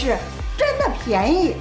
实，真的便宜。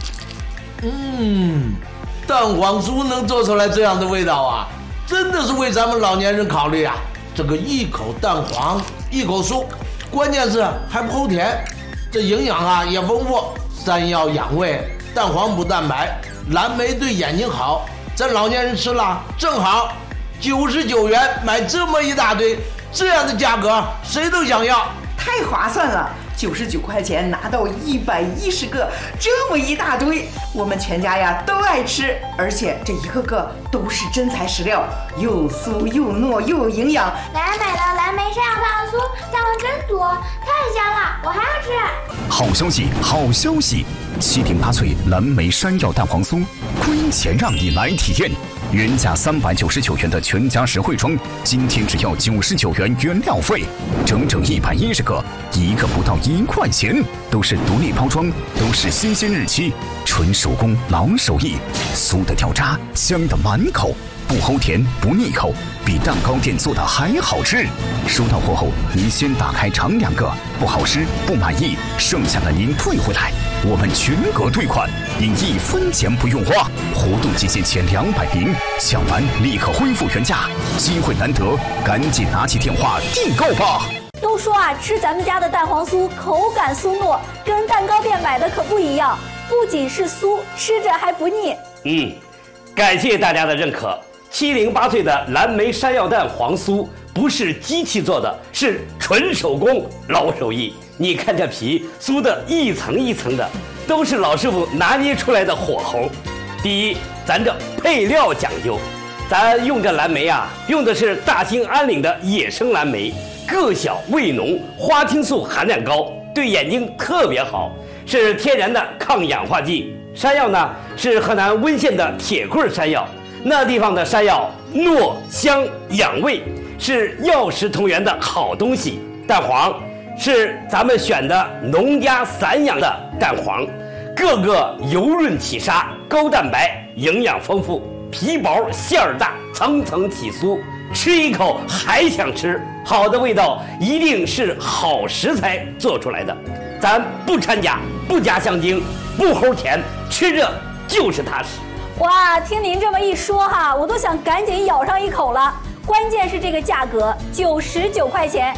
蛋黄酥能做出来这样的味道啊，真的是为咱们老年人考虑啊。这个一口蛋黄一口酥，关键是还不齁甜，这营养啊也丰富。山药养胃，蛋黄补蛋白，蓝莓对眼睛好，咱老年人吃了正好。99元买这么一大堆，这样的价格谁都想要， 太划算了！99块钱拿到110个，这么一大堆，我们全家呀都爱吃，而且这一个个都是真材实料，又酥又糯又有营养。 来买了蓝莓山药蛋黄酥，蛋黄真多，太香了，我还要吃。 好消息，好消息！7顶8脆蓝莓山药蛋黄酥，亏钱让你来体验。原价399元的全家实惠装，今天只要99元原料费，整整110个，一个不到1块钱，都是独立包装，都是新鲜日期，纯手工老手艺，酥的掉渣，香的满口，不齁甜不腻口，比蛋糕店做的还好吃。收到货后，您先打开尝2个，不好吃不满意，剩下的您退回来，我们全额退款，您1分钱不用花。活动期间前200名，抢完立刻恢复原价，机会难得，赶紧拿起电话订购吧。 都说啊，吃咱们家的蛋黄酥口感酥糯，跟蛋糕店买的可不一样，不仅是酥，吃着还不腻。 感谢大家的认可。708脆的蓝莓山药蛋黄酥不是机器做的，是纯手工老手艺。你看这皮酥的一层一层的，都是老师傅拿捏出来的火候。第一，咱这配料讲究，咱用这蓝莓啊，用的是大兴安岭的野生蓝莓，个小味浓，花青素含量高，对眼睛特别好，是天然的抗氧化剂。山药呢，是河南温县的铁棍山药，那地方的山药糯香养胃，是药食同源的好东西。蛋黄是咱们选的农家散养的蛋黄，个个油润起沙，高蛋白，营养丰富，皮薄馅儿大，层层起酥，吃一口还想吃。好的味道一定是好食材做出来的，咱不掺假，不加香精，不齁甜，吃着就是踏实。 哇，听您这么一说哈，我都想赶紧咬上一口了。关键是这个价格，99块钱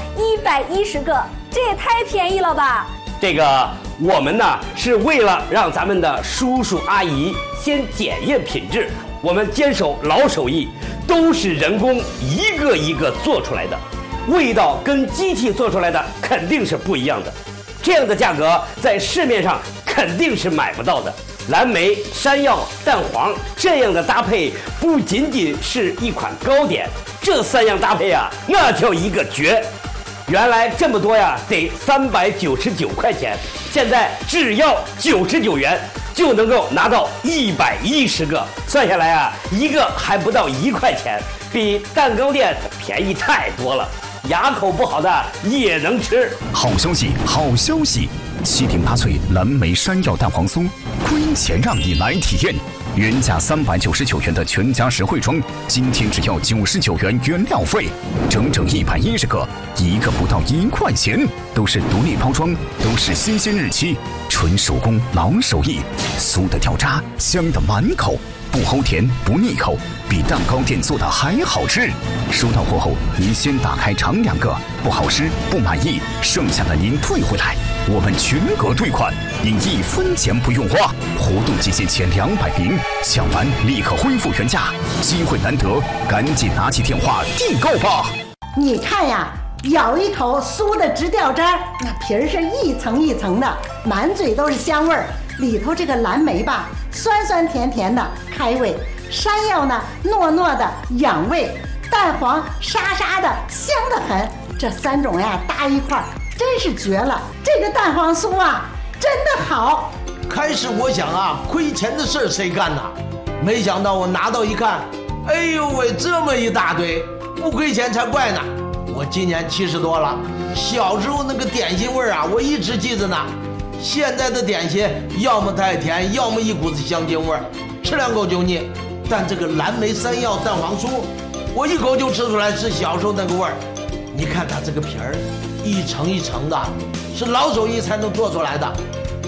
110个，这也太便宜了吧！ 这个我们呢是为了让咱们的叔叔阿姨先检验品质，我们坚守老手艺，都是人工一个一个做出来的，味道跟机器做出来的肯定是不一样的。这样的价格在市面上肯定是买不到的。蓝莓、山药、蛋黄这样的搭配不仅仅是一款糕点，这3样搭配啊，那叫一个绝。原来这么多呀，得399块钱，现在只要99元就能够拿到110个，算下来啊，一个还不到1块钱，比蛋糕店便宜太多了。牙口不好的也能吃。 好消息，好消息！7顶8脆蓝莓山药蛋黄酥，亏钱让你来体验。原价399元的全家实惠装，今天只要99元原料费，整整110个，一个不到1块钱，都是独立包装，都是新鲜日期，纯手工老手艺，酥的掉渣，香的满口，不齁甜不腻口，比蛋糕店做的还好吃。收到货后，您先打开尝2个，不好吃不满意，剩下的您退回来，我们全额退款，您1分钱不用花。活动期间前200名，抢完立刻恢复原价，机会难得，赶紧拿起电话订购吧。 你看呀，咬一口酥的直掉渣，那皮儿是一层一层的，满嘴都是香味儿。里头这个蓝莓吧，酸酸甜甜的开胃；山药呢，糯糯的养胃；蛋黄沙沙的香得很。这3种呀搭一块儿，真是绝了！这个蛋黄酥啊，真的好。 开始我想啊，亏钱的事儿谁干呐？没想到我拿到一看，哎呦喂，这么一大堆，不亏钱才怪呢。我今年70多了，小时候那个点心味儿啊，我一直记着呢。现在的点心要么太甜，要么一股子香精味儿，吃2口就腻。但这个蓝莓山药蛋黄酥，我一口就吃出来是小时候那个味儿。你看它这个皮儿，一层一层的，是老手艺才能做出来的。